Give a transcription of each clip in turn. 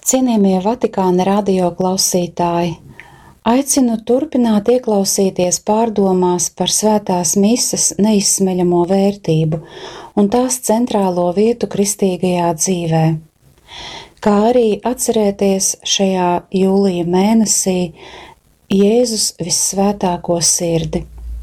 Cienījamie Vatikāna radio klausītāji, aicinu turpināt ieklausīties pārdomās par svētās mises neizsmeļamo vērtību un tās centrālo vietu kristīgajā dzīvē, kā arī atcerēties šajā jūlija mēnesī Jēzus vissvētāko sirdi.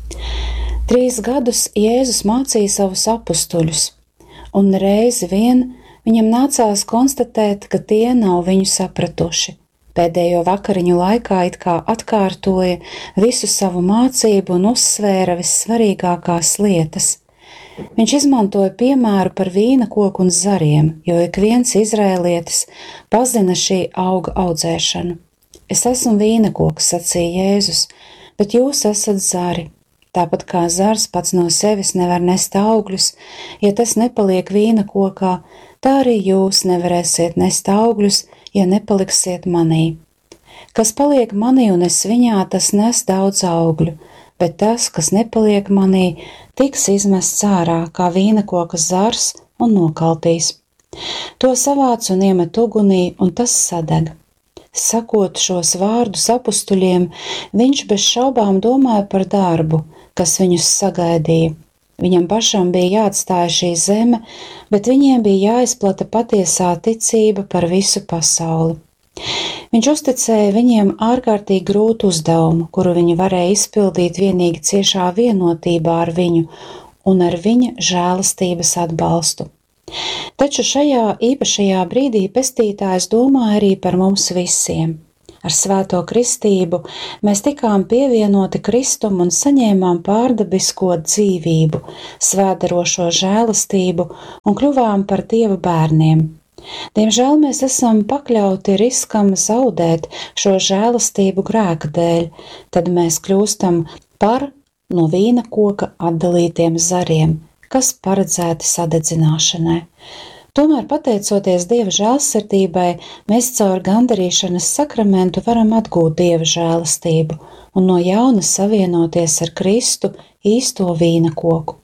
3 gadus Jēzus mācīja savus apustuļus, un reizi vien viņam nācās konstatēt, ka tie nav viņu sapratuši. Pēdējo vakariņu laikā it kā atkārtoja visu savu mācību un uzsvēra vissvarīgākās lietas. Viņš izmantoja piemēru par vīna koku un zariem, jo ik viens izrēlietis pazina šī auga audzēšanu. Es esmu vīna koks, sacīja Jēzus, bet jūs esat zari. Tāpat kā zars pats no sevis nevar nest augļus, ja tas nepaliek vīna kokā, tā arī jūs nevarēsiet nest augļus, ja nepaliksiet manī. Kas paliek manī un es viņā, tas nes daudz augļu, bet tas, kas nepaliek manī, tiks izmests ārā kā vīna koka zars un nokaltīs. To savāc un iemet ugunī, un tas sadeg. Sakot šos vārdus apustuļiem, viņš bez šaubām domāja par darbu, kas viņus sagaidīja. Viņam pašam bija jāatstāja šī zeme, bet viņiem bija jāizplata patiesā ticība par visu pasauli. Viņš uzticēja viņiem ārkārtīgi grūtu uzdevumu, kuru viņi varēja izpildīt vienīgi ciešā vienotībā ar viņu un ar viņa žēlastības atbalstu. Taču šajā īpašajā brīdī pestītājs domāja arī par mums visiem. Ar svēto kristību mēs tikām pievienoti Kristum un saņēmām pārdabisko dzīvību, svēdarošo žēlastību un kļuvām par Dieva bērniem. Diemžēl mēs esam pakļauti riskam zaudēt šo žēlastību grēka dēļ, tad mēs kļūstam par no vīna koka atdalītiem zariem, kas paredzēti sadedzināšanai. Tomēr, pateicoties Dieva žēlsirdībai, mēs caur gandarīšanas sakramentu varam atgūt Dieva žēlastību un no jauna savienoties ar Kristu, īsto vīna koku.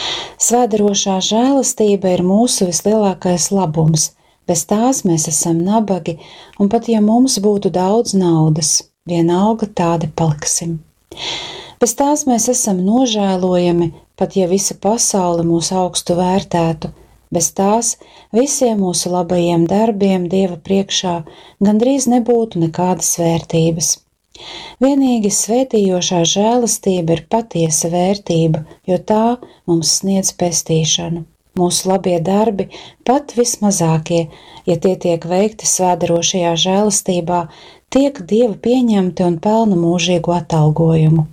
Svēdarošā žēlastība ir mūsu vislielākais labums. Bez tās mēs esam nabagi, un pat ja mums būtu daudz naudas, vienalga tādi paliksim. Bez tās mēs esam nožēlojami, pat ja visa pasaule mūs augstu vērtētu. Bez tās visiem mūsu labajiem darbiem Dieva priekšā gandrīz nebūtu nekādas vērtības. Vienīgi svētījošā žēlastība ir patiesa vērtība, jo tā mums sniedz pestīšanu. Mūsu labie darbi, pat vismazākie, ja tie tiek veikti svēdarošajā žēlastībā, tiek Dieva pieņemti un pelna mūžīgu atalgojumu.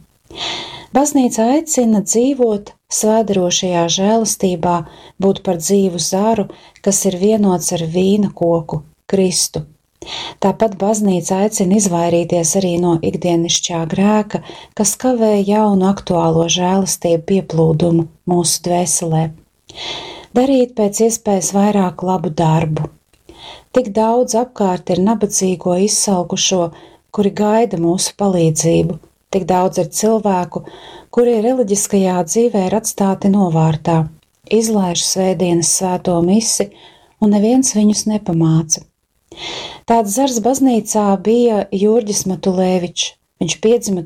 Baznīca aicina dzīvot svēdarošajā žēlastībā, būt par dzīvu zaru, kas ir vienots ar vīna koku, Kristu. Tāpat baznīca aicina izvairīties arī no ikdienišķā grēka, kas kavē jaunu aktuālo žēlastību pieplūdumu mūsu dvēselē. Darīt pēc iespējas vairāk labu darbu. Tik daudz apkārt ir nabadzīgo izsalkušo, kuri gaida mūsu palīdzību. Tik daudz ir cilvēku, kuri reliģiskajā dzīvē ir atstāti novārtā, izlaiž svētdienas svēto misi, un neviens viņus nepamāca. Tāds zars baznīcā bija Jurģis Matulēvičs. Viņš piedzima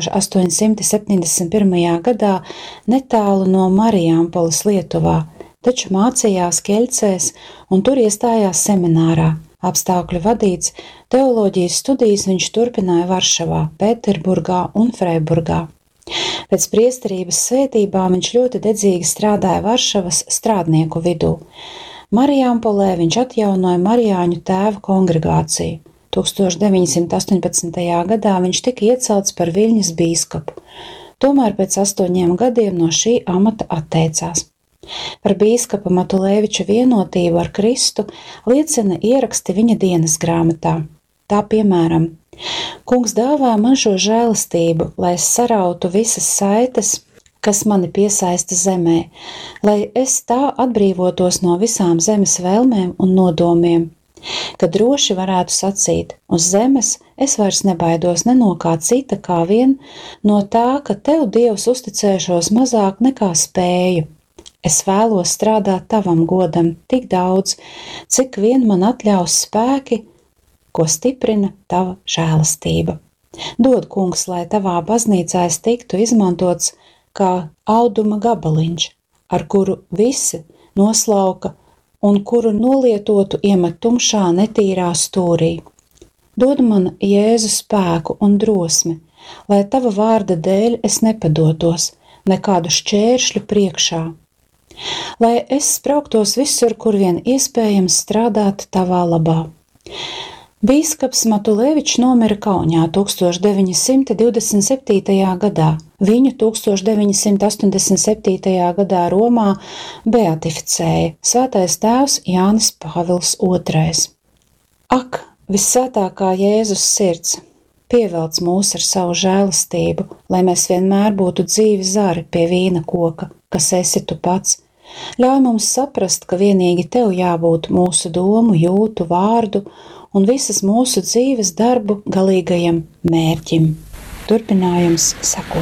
1871. gadā netālu no Marijampolės Lietuvā, taču mācījās Keļcēs un tur iestājās seminārā. Apstākļu vadīts teoloģijas studijas viņš turpināja Varšavā, Pēterburgā un Freiburgā. Pēc priesterības svētībām viņš ļoti dedzīgi strādāja Varšavas strādnieku vidū. Marijampolē viņš atjaunoja Marijāņu tēvu kongregāciju. 1918. gadā viņš tika iecelts par Viļņas bīskapu, tomēr pēc 8 gadiem no šī amata atteicās. Par bīskapa Matulēviča vienotību ar Kristu liecina ieraksti viņa dienas grāmatā. Tā piemēram: Kungs dāvā man šo žēlastību, lai es sarautu visas saites, kas mani piesaista zemē, lai es tā atbrīvotos no visām zemes vēlmēm un nodomiem, ka droši varētu sacīt: uz zemes es vairs nebaidos ne no kā cita, kā vien no tā, ka tev, Dievs, uzticēšos mazāk nekā spēju. Es vēlos strādāt tavam godam tik daudz, cik vien man atļaus spēki ko stiprina tava žēlastība. Dod, kungs, lai tavā baznīcā es tiktu izmantots kā auduma gabaliņš, ar kuru visi noslauka un kuru nolietotu iemet tumšā netīrā stūrī. Dod man Jēzu spēku un drosmi, lai tava vārda dēļ es nepadotos nekādu šķēršļu priekšā, lai es sprauktos visur, kur vien iespējams strādāt tavā labā. Bīskaps Matulevičs nomira Kaunijā 1927. gadā. Viņu 1987. gadā Romā beatificēja Svētais tēvs Jānis Pāvils II. Ak, vissvētākā Jēzus sirds, pievelc mūs ar savu žēlastību, lai mēs vienmēr būtu dzīvi zari pie vīna koka, kas esi tu pats. Ļauj mums saprast, ka vienīgi tev jābūt mūsu domu, jūtu, vārdu un visas mūsu dzīves darbu galīgajam mērķim. Turpinājums sekos.